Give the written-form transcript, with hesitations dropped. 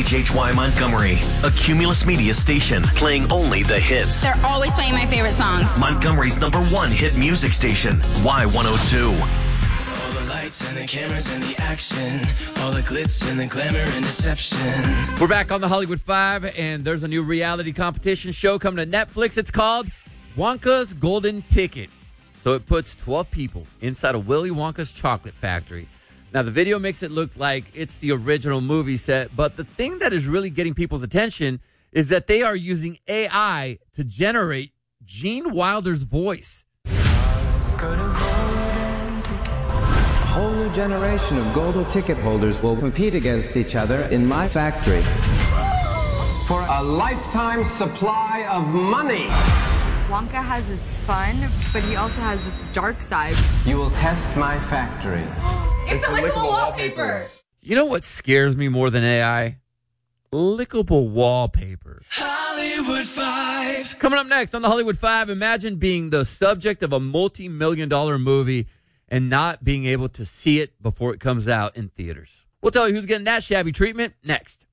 WHHY Montgomery, a Cumulus Media station playing only the hits. They're always playing my favorite songs. Montgomery's #1 hit music station, Y102. All the lights and the cameras and the action, all the glitz and the glamour and deception. We're back on the Hollywood 5, and there's a new reality competition show coming to Netflix. It's called Wonka's Golden Ticket. So it puts 12 people inside of Willy Wonka's chocolate factory. Now, the video makes it look like it's the original movie set, but the thing that is really getting people's attention is that they are using AI to generate Gene Wilder's voice. A whole new generation of golden ticket holders will compete against each other in my factory for a lifetime supply of money. Wonka has this fun, but he also has this dark side. You will test my factory. It's a lickable wallpaper. You know what scares me more than AI? Lickable wallpaper. Hollywood 5. Coming up next on the Hollywood 5, imagine being the subject of a multi-million-dollar movie and not being able to see it before it comes out in theaters. We'll tell you who's getting that shabby treatment next.